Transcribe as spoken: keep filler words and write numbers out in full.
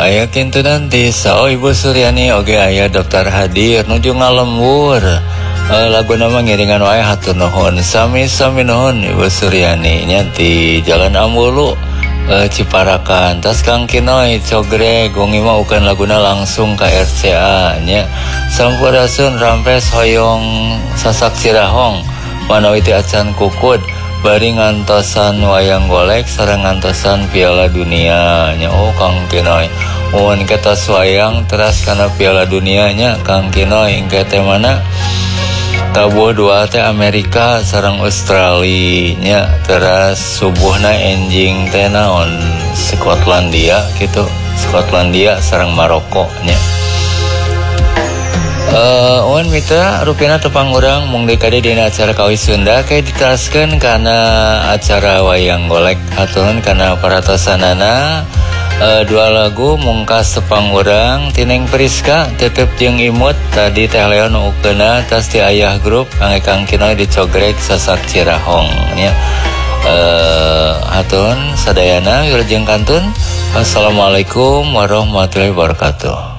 aya kintunan di sao Ibu Suryani oge aya daftar hadir nuju ngalembur. Uh, lagu nama ngiringan wae hatur nuhun sami-sami nuhun Ibu Suryani nya di Jalan Ambulu uh, Ciparakan tas Kang Kinoy Cogreg gongi mah ukan laguna langsung ka R C A nya sampurasun rampes hoyong sasak Cirahong manawi ti acan kukud bari ngantosan wayang golek sareng ngantosan Piala Dunia nya oh Kang Kinoy mun kita wayang teras kana Piala Dunia nya Kang Kinoy engke teh mana tabuh dua teh Amerika sareng Australia nya teras subuhna enjing teh naon Skotlandia gitu Skotlandia sareng Maroko nya Uh, Wan mitra rupina tepang urang mung dekade dina acara kawis Sunda kayak diteraskan karena acara wayang golek haturun karena paratosanana uh, dua lagu mungkas tepang urang tineng Priska tetep jeung imut tadi teh Leon ukena tas ti ayah grup kangge Kang Kinoy di Cogreg sasak Cirahong nya uh, haturun sadayana wilujeng kantun. Assalamualaikum warahmatullahi wabarakatuh.